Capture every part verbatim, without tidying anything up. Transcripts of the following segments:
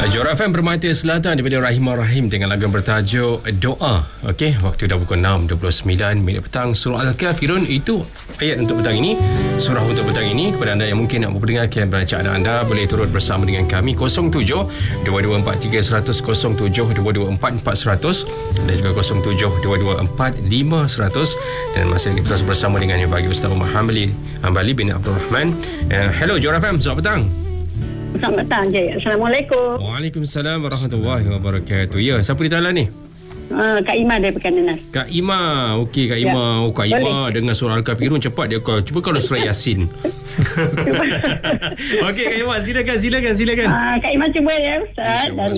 Johor F M Permata Selatan daripada Rahimah Rahim dengan lagu bertajuk Doa. Okey, waktu dah pukul enam dua puluh sembilan minit petang. Surah Al-Kafirun itu ayat untuk petang ini, surah untuk petang ini. Kepada anda yang mungkin nak mendengarkan bacaan anda, boleh turut bersama dengan kami kosong tujuh dua dua empat tiga seratus, kosong tujuh dua dua empat empat seratus dan juga kosong tujuh dua dua empat lima seratus. Dan masih lagi terus bersama dengan yang bagi Ustaz Muhammad Hambali, Hambali bin Abdul Rahman. Uh, hello Johor F M, selamat petang. Selamat petang, Jay. Assalamualaikum. Waalaikumsalam warahmatullahi wabarakatuh. Ya, siapa di talian ni? Uh, Kak Ima dari Pekanbaran. Kak Ima. Okey, Kak Ima. Ya. Oh, Kak Ima dengan surah Al-Kafirun cepat dia kau. Cuba kalau surah Yasin. Okey, Kak Ima, silakan, silakan, silakan. Uh, Kak Ima cuba ya, Ustaz. Dan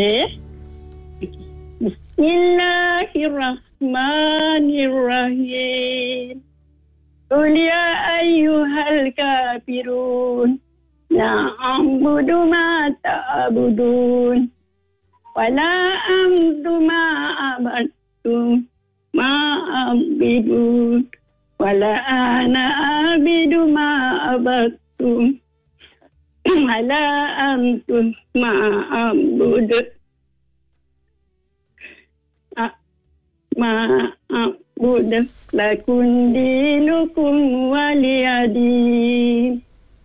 Bismillahirrahmanirrahim. Qul ya ayyuhal kafirun. Na'budu ma ta'budun wala amdu ma abadtum ma abidun wala ana abidu ma abadtum wala amtum ma abudu ma abudu lakum dinukum waliyadin.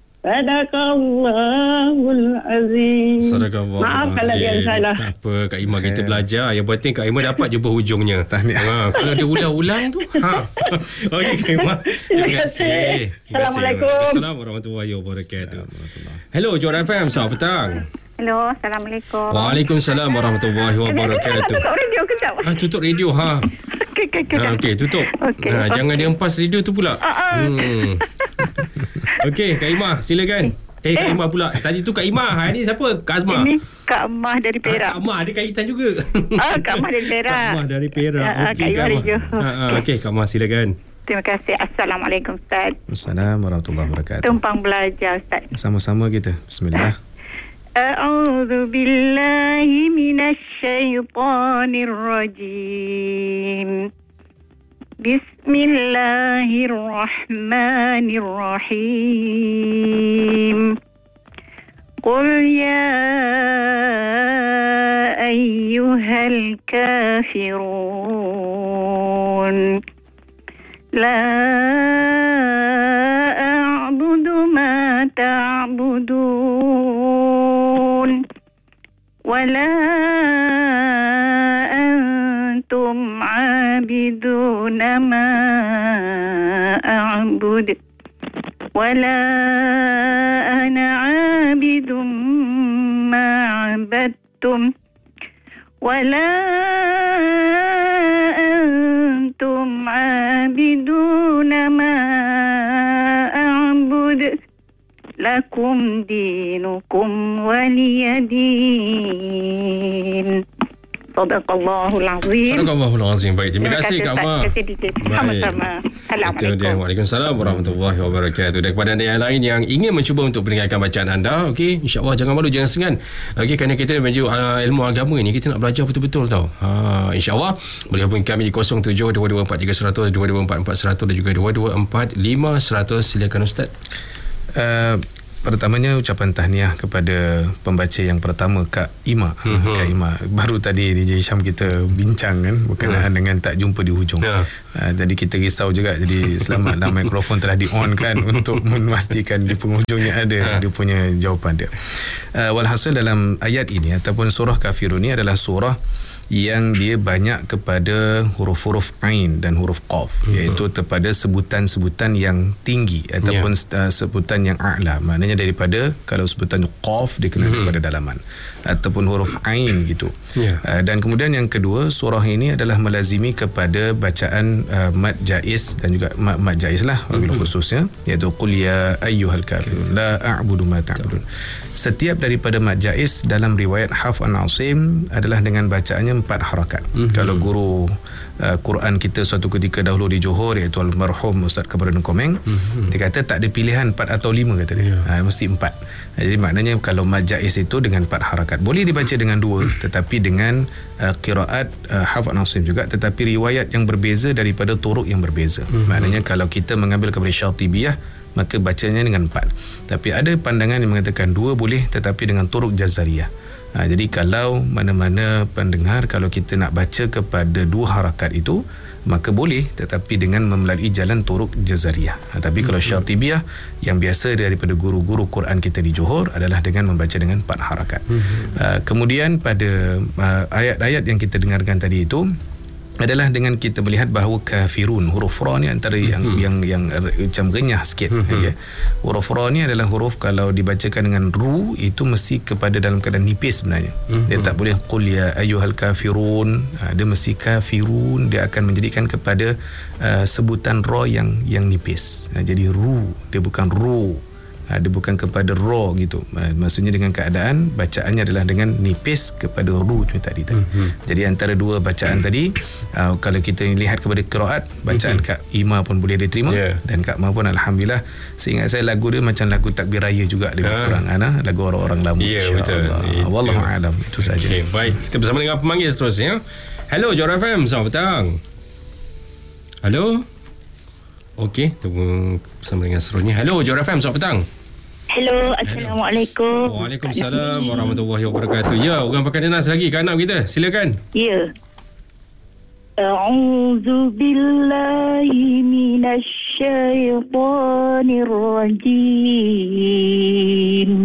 Sadaqallahul Azim. Sadaqallahul Maaf kalau dia salah. Tak apa, Kak Ima, kita belajar. Yang penting Kak Ima dapat jumpa hujungnya. Ha, kalau dia ulang-ulang tu. Ha. Okey, Kak Ima. Terima kasih. Assalamualaikum. Assalamualaikum warahmatullahi wabarakatuh. Hello Johor F M, selamat petang. Hello, Assalamualaikum. Waalaikumsalam warahmatullahi wabarakatuh. Tutup radio kejap. Ah, tutup radio ha. Okey, okey, okey. Ha, okey, tutup. Okay, ha, okay. Jangan dia empas radio tu pula. Uh, uh. Hmm. Okey, Kak Ima, silakan. Eh, Kak Ima pula. Tadi tu Kak Ima. Hari ni siapa? Kak Azmah. Ini Kak Mah dari Perak. Ah, Kak Mah ada kaitan juga. Ah, Kak Mah dari Perak. Kak Mah dari Perak. Ah, Okey, Kak Ima dari Johor. Ha, ha, okey, Kak Mah silakan. Terima kasih. Assalamualaikum Ustaz. Assalamualaikum warahmatullahi wabarakatuh. Tumpang belajar Ustaz. Sama-sama kita. Bismillah. A'udzu billahi minasy syaithanir rajim. Bismillahirrahmanirrahim. Qul ya ayyuhal kafirun. La a'budu ma ta'budun. Wala antum 'abiduna ma a'bud. Wala ana 'abidum ma 'abadtum. Wala antum 'abiduna ma a'bud. Lakum dinukum waliyadin. Sadaqallahul Azim. Sadaqallahul Azim. Baik, terima, terima kasih Kak Ma. Sama-sama. Assalamualaikum. Waalaikumsalam warahmatullahi wabarakatuh. Dan kepada anda yang lain yang ingin mencuba untuk mendengarkan bacaan anda, okey, insya-Allah jangan malu, jangan segan. Okey, kerana kita menuju uh, ilmu agama ini, kita nak belajar betul-betul tau. Ha, insya-Allah boleh hubungi kami di kosong tujuh dua dua empat tiga seratus, dua dua empat empat seratus dan juga dua dua empat lima seratus. Silakan Ustaz. Uh, Pertamanya ucapan tahniah kepada pembaca yang pertama, Kak Ima. Uh-huh. Kak Ima. Baru tadi D J Syam kita bincang kan berkenaan uh. dengan tak jumpa di hujung. Uh. Uh, jadi kita risau juga. Jadi selamatlah mikrofon telah di-on kan untuk memastikan di penghujungnya ada uh. dia punya jawapan dia. Uh, walhasil dalam ayat ini ataupun surah Kafirun ini adalah surah yang dia banyak kepada huruf-huruf Ain dan huruf Qaf, hmm. iaitu kepada sebutan-sebutan yang tinggi ataupun yeah. sebutan yang a'la. Maknanya daripada, kalau sebutan Qaf dia kena hmm. daripada dalaman, ataupun huruf Ain gitu. Yeah. Uh, dan kemudian yang kedua, surah ini adalah melazimi kepada bacaan uh, mad jaiz dan juga mad, mad jaiz lah wabil hmm. khususnya, iaitu qul ya ayyuhal kafirun la a'budu ma ta'budun. Setiap daripada mad jaiz dalam riwayat Hafs an Asim adalah dengan bacaannya empat harakat. Mm-hmm. Kalau guru uh, Quran kita suatu ketika dahulu di Johor, iaitu almarhum Ustaz Kamarudin Komeng, mm-hmm. dia kata tak ada pilihan empat atau lima, kata dia. Yeah. Ha, mesti empat. Jadi maknanya kalau mad jaiz itu dengan empat harakat. Boleh dibaca dengan dua, tetapi dengan uh, qiraat uh, Hafs an Asim juga, tetapi riwayat yang berbeza daripada turuk yang berbeza. Mm-hmm. Maknanya kalau kita mengambil kepada Syatibiyah, maka bacanya dengan empat. Tapi ada pandangan yang mengatakan dua boleh, tetapi dengan turuk Jazariyah. Ha, jadi kalau mana-mana pendengar, kalau kita nak baca kepada dua harakat itu, maka boleh, tetapi dengan melalui jalan turuk jazariyah. Ha, tapi kalau syatibiyah yang biasa daripada guru-guru Quran kita di Johor adalah dengan membaca dengan empat harakat. Ha, kemudian pada uh, ayat-ayat yang kita dengarkan tadi itu adalah dengan kita melihat bahawa kafirun, huruf ra ni antara yang mm-hmm. yang yang macam renyah sikit. Mm-hmm. Okay. Huruf ra ni adalah huruf kalau dibacakan dengan ru itu mesti kepada dalam keadaan nipis sebenarnya. Mm-hmm. Dia tak boleh qul ya ayyuhal kafirun. Ha, dia mesti kafirun, dia akan menjadikan kepada uh, sebutan ra yang yang nipis. Ha, jadi ru, dia bukan ru. Ha, dia bukan kepada ra gitu. Ha, maksudnya dengan keadaan bacaannya adalah dengan nipis kepada ru macam tadi tadi. Mm-hmm. Jadi antara dua bacaan mm-hmm. tadi, uh, kalau kita lihat kepada qiraat, bacaan mm-hmm. Kak Ima pun boleh diterima, yeah. dan Kak Ma pun alhamdulillah. Seingat saya lagu dia macam lagu takbir raya juga lebih ha. kurang, ana lagu orang-orang lama. Ya, yeah, betul. Wallahu a'lam. Itu saja. Okay, baik. Kita bersama dengan pemanggil seterusnya. Hello Johor F M, selamat petang. Hello. Okey, tunggu bersama dengan seterusnya. Hello Johor F M, selamat petang. Hello, Assalamualaikum. Waalaikumsalam warahmatullahi wabarakatuh. Ya, orang pakai dinas lagi kan anak kita. Silakan. Ya. A'udzu billahi minasy syaithanir rajim.